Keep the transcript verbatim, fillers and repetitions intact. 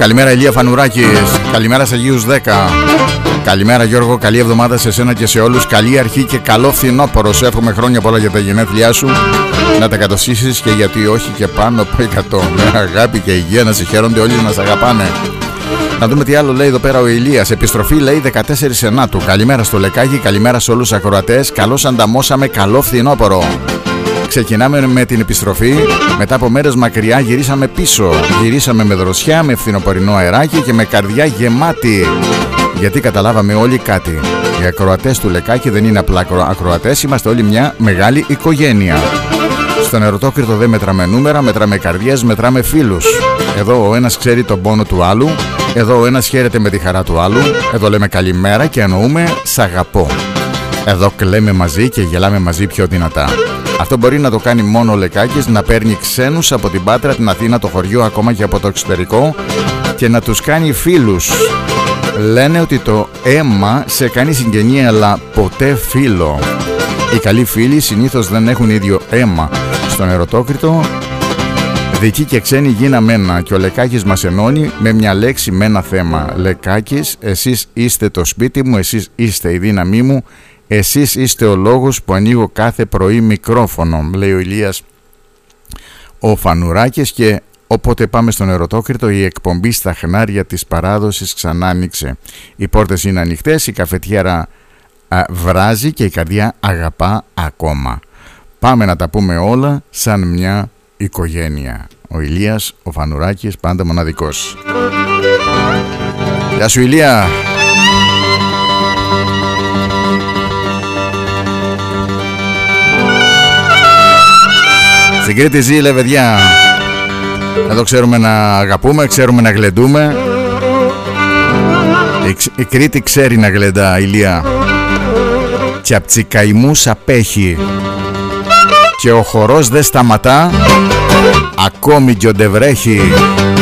Καλημέρα Ηλία Φανουράκης. Καλημέρα σε Αγίους δέκα. Καλημέρα Γιώργο, καλή εβδομάδα σε σένα και σε όλους. Καλή αρχή και καλό φθινόπωρο. Σου εύχομαι χρόνια πολλά για τα γενέθλιά σου. Να τα κατοσύσεις και γιατί όχι και πάνω από εκατό. Με αγάπη και υγεία, να σε χαίρονται όλοι, να σε αγαπάνε. Να δούμε τι άλλο λέει εδώ πέρα ο Ηλίας. Επιστροφή λέει δεκατέσσερις Ενάτου. Καλημέρα στο Λεκάκι, καλημέρα σε όλους τους ακροατές. Καλώς ανταμώσαμε, καλό φθινόπωρο. Ξεκινάμε με την επιστροφή. Μετά από μέρες μακριά γυρίσαμε πίσω. Γυρίσαμε με δροσιά, με φθινοπορεινό αεράκι και με καρδιά γεμάτη. Γιατί καταλάβαμε όλοι κάτι. Οι ακροατές του Λεκάκι δεν είναι απλά ακροατές, είμαστε όλοι μια μεγάλη οικογένεια. Στον Ερωτόκριτο δεν μετράμε νούμερα, μετράμε καρδιές, μετράμε φίλους. Εδώ ο ένας ξέρει τον πόνο του άλλου. Εδώ ο ένας χαίρεται με τη χαρά του άλλου. Εδώ λέμε καλημέρα και εννοούμε σ' αγαπώ. Εδώ κλαίμε μαζί και γελάμε μαζί πιο δυνατά. Αυτό μπορεί να το κάνει μόνο ο Λεκάκης, να παίρνει ξένους από την Πάτρα, την Αθήνα, το χωριό, ακόμα και από το εξωτερικό και να τους κάνει φίλους. Λένε ότι το αίμα σε κάνει συγγενή, αλλά ποτέ φίλο. Οι καλοί φίλοι συνήθως δεν έχουν ίδιο αίμα. Στον Ερωτόκριτο δικοί και ξένοι γίναμε ένα και ο Λεκάκης μας ενώνει με μια λέξη, με ένα θέμα. Λεκάκης, εσείς είστε το σπίτι μου, εσείς είστε η δύναμή μου, εσείς είστε ο λόγος που ανοίγω κάθε πρωί μικρόφωνο, λέει ο Ηλίας ο Φανουράκης. Και όποτε πάμε στον Ερωτόκριτο, η εκπομπή στα χνάρια της παράδοσης ξανά άνοιξε. Οι πόρτες είναι ανοιχτές, η καφετιέρα α, βράζει και η καρδιά αγαπά ακόμα. Πάμε να τα πούμε όλα σαν μια οικογένεια. Ο Ηλίας ο Φανουράκης, πάντα μοναδικός. Γεια σου Ηλία. Στην Κρήτη ζει, λέει, παιδιά. Εδώ ξέρουμε να αγαπούμε, ξέρουμε να γλεντούμε. Η, η Κρήτη ξέρει να γλεντά, Ηλία. Και απ' τσικαϊμούς απέχει. Και ο χορός δεν σταματά, ακόμη κι όντε βρέχει.